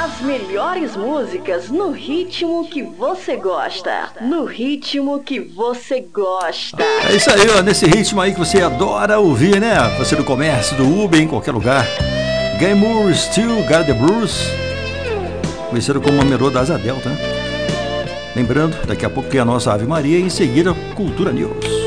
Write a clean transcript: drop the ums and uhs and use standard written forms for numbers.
As melhores músicas no ritmo que você gosta. No ritmo que você gosta. É isso aí, ó, nesse ritmo aí que você adora ouvir, né? Você do comércio, do Uber, em qualquer lugar. Gary Moore, Still Got the Blues, conhecido como Mamelô da Asa Delta, né? Lembrando, daqui a pouco tem a nossa Ave Maria e em seguida Cultura News.